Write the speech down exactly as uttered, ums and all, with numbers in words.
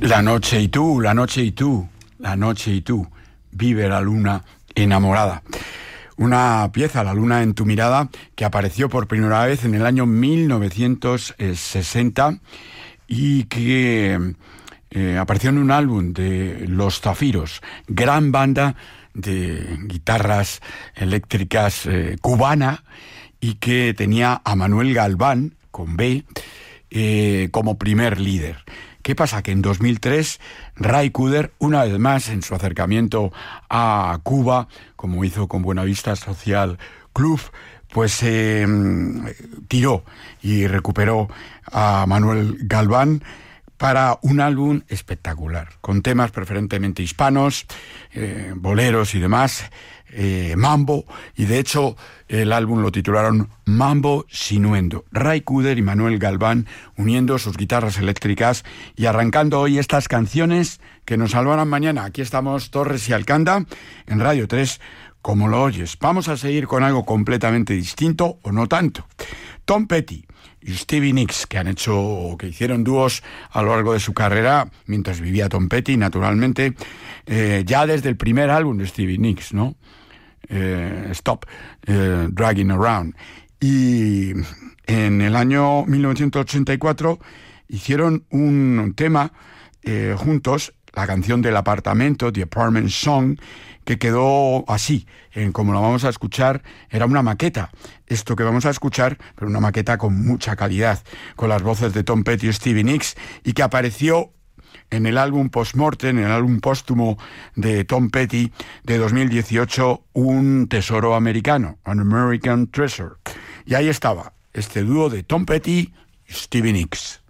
La noche y tú, la noche y tú, la noche y tú, vive la luna enamorada. Una pieza, La luna en tu mirada, que apareció por primera vez en el año mil novecientos sesenta y que eh, apareció en un álbum de Los Zafiros, gran banda de guitarras eléctricas eh, cubana, y que tenía a Manuel Galván, con B, eh, como primer líder. ¿Qué pasa? Que en dos mil tres Ray Cooder, una vez más en su acercamiento a Cuba, como hizo con Buenavista Social Club, pues eh, tiró y recuperó a Manuel Galván para un álbum espectacular, con temas preferentemente hispanos, eh, boleros y demás, eh, mambo, y de hecho el álbum lo titularon Mambo Sinuendo. Ray Cooder y Manuel Galván uniendo sus guitarras eléctricas y arrancando hoy estas canciones que nos salvarán mañana. Aquí estamos Torres y Alcanda en Radio tres, como lo oyes. Vamos a seguir con algo completamente distinto, o no tanto. Tom Petty y Stevie Nicks, que han hecho, que hicieron dúos a lo largo de su carrera, mientras vivía Tom Petty, naturalmente, eh, ya desde el primer álbum de Stevie Nicks, ¿no? Eh, Stop eh, Dragging Around. Y en el año mil novecientos ochenta y cuatro hicieron un tema eh, juntos, la canción del apartamento, The Apartment Song, que quedó así, en como lo vamos a escuchar. Era una maqueta, esto que vamos a escuchar, pero una maqueta con mucha calidad, con las voces de Tom Petty y Stevie Nicks, y que apareció en el álbum Postmortem, en el álbum póstumo de Tom Petty de dos mil dieciocho, Un tesoro americano, An American Treasure. Y ahí estaba este dúo de Tom Petty y Stevie Nicks.